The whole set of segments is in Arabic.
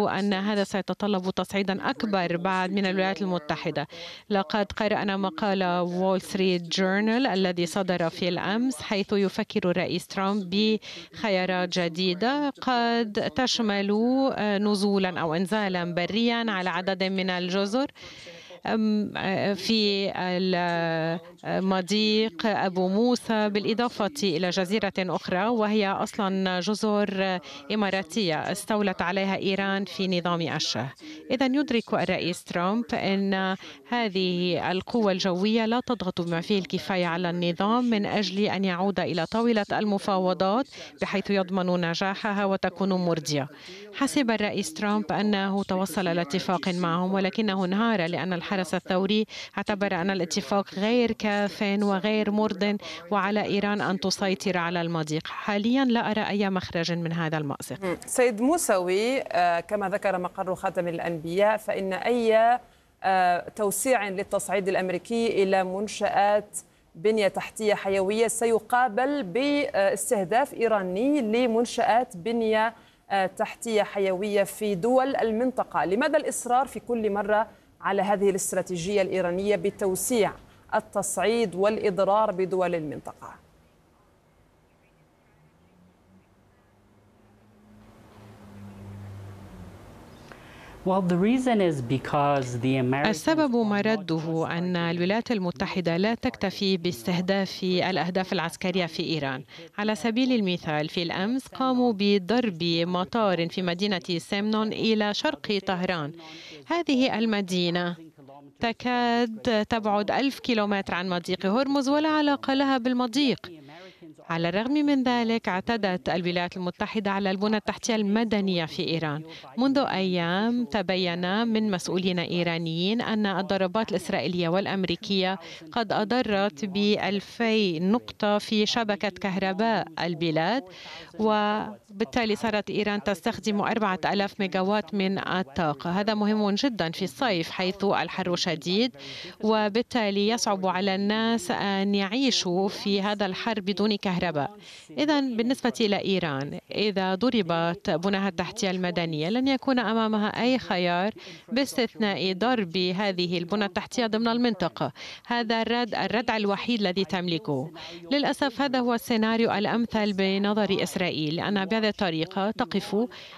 أن هذا سيتطلب تصعيدا أكبر بعد من الولايات المتحدة. لقد قرأنا مقال وول ستريت جورنال الذي صدر في الأمس، حيث يفكر الرئيس ترامب بخيارات جديدة قد تشمل نزولا أو إنزالا بريا على عدد من الجزر في المضيق أبو موسى، بالإضافة إلى جزيرة أخرى وهي أصلا جزر إماراتية استولت عليها إيران في نظام الشه. إذا يدرك الرئيس ترامب أن هذه القوة الجوية لا تضغط بما فيه الكفاية على النظام من أجل أن يعود إلى طاولة المفاوضات بحيث يضمن نجاحها وتكون مرضية. حسب الرئيس ترامب أنه توصل إلى اتفاق معهم، ولكنه انهار لأن الحرس الثوري اعتبر أن الاتفاق غير كاف وغير مرضٍ وعلى إيران أن تسيطر على المضيق. حاليا لا أرى أي مخرج من هذا المأزق. سيد موسوي، كما ذكر مقر خاتم الأنبياء فإن أي توسيع للتصعيد الأمريكي إلى منشآت بنية تحتية حيوية سيقابل باستهداف إيراني لمنشآت بنية تحتية حيوية في دول المنطقة. لماذا الإصرار في كل مرة على هذه الاستراتيجية الإيرانية بتوسيع التصعيد والإضرار بدول المنطقة؟ السبب مرده أن الولايات المتحدة لا تكتفي باستهداف الأهداف العسكرية في إيران. على سبيل المثال في الأمس قاموا بضرب مطار في مدينة سمنون إلى شرق طهران. هذه المدينة تكاد تبعد 1000 كيلومتر عن مضيق هرمز ولا علاقة لها بالمضيق. على الرغم من ذلك اعتدت الولايات المتحدة على البنى التحتية المدنية في إيران. منذ أيام تبين من مسؤولين إيرانيين أن الضربات الإسرائيلية والأمريكية قد أضرت ب2000 نقطة في شبكة كهرباء البلاد، وبالتالي صارت إيران تستخدم 4000 ميجاوات من الطاقة. هذا مهم جدا في الصيف حيث الحر شديد، وبالتالي يصعب على الناس أن يعيشوا في هذا الحر بدون كهرباء. إذن بالنسبة إلى إيران، إذا ضربت بناها التحتية المدنية لن يكون أمامها أي خيار باستثناء ضرب هذه البنى التحتية ضمن المنطقة. هذا الردع الوحيد الذي تملكه. للأسف هذا هو السيناريو الأمثل بنظر إسرائيل، لأنها بهذه الطريقة تقف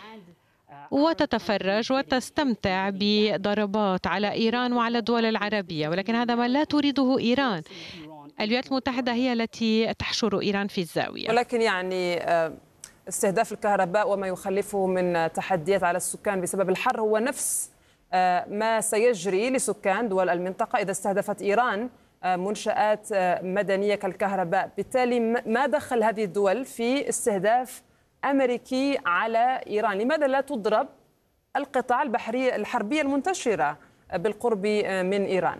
وتتفرج وتستمتع بضربات على إيران وعلى الدول العربية، ولكن هذا ما لا تريده إيران. الولايات المتحدة هي التي تحشر إيران في الزاوية. ولكن يعني استهداف الكهرباء وما يخلفه من تحديات على السكان بسبب الحر هو نفس ما سيجري لسكان دول المنطقة إذا استهدفت إيران منشآت مدنية كالكهرباء. بالتالي ما دخل هذه الدول في استهداف أمريكي على إيران؟ لماذا لا تضرب القطاع الحربية المنتشرة بالقرب من إيران؟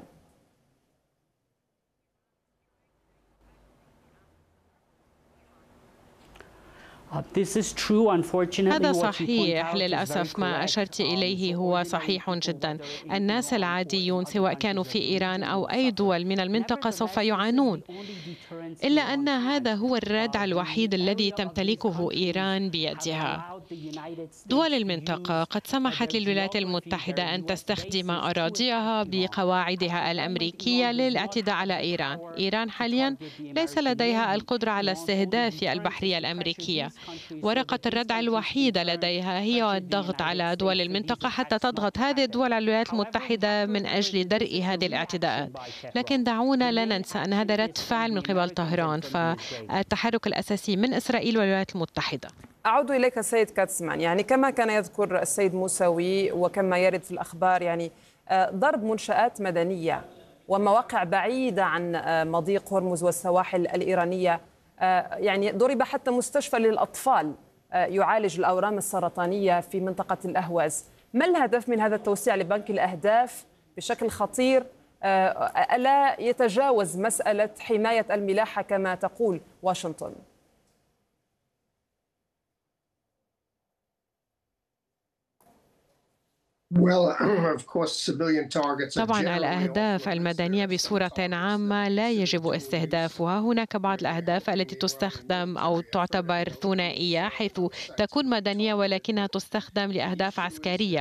هذا صحيح. للأسف ما أشرت إليه هو صحيح جدا. الناس العاديون سواء كانوا في إيران أو أي دول من المنطقة سوف يعانون، إلا أن هذا هو الردع الوحيد الذي تمتلكه إيران بيدها. دول المنطقة قد سمحت للولايات المتحدة أن تستخدم أراضيها بقواعدها الأمريكية للاعتداء على إيران. إيران حاليا ليس لديها القدرة على استهداف البحرية الأمريكية. ورقة الردع الوحيدة لديها هي الضغط على دول المنطقة حتى تضغط هذه الدول على الولايات المتحدة من أجل درء هذه الاعتداءات. لكن دعونا لا ننسى أن هذا رد فعل من قبل طهران، فالتحرك الأساسي من إسرائيل والولايات المتحدة. أعود إليك سيد كاتسمان، يعني كما كان يذكر السيد موسوي وكما يرد في الأخبار، يعني ضرب منشآت مدنية ومواقع بعيدة عن مضيق هرمز والسواحل الإيرانية. يعني ضرب حتى مستشفى للأطفال يعالج الأورام السرطانية في منطقة الأهواز. ما الهدف من هذا التوسيع لبنك الأهداف بشكل خطير؟ ألا يتجاوز مسألة حماية الملاحة كما تقول واشنطن؟ طبعا الأهداف المدنية بصورة عامة لا يجب استهدافها. هناك بعض الأهداف التي تستخدم أو تعتبر ثنائية حيث تكون مدنية ولكنها تستخدم لأهداف عسكرية.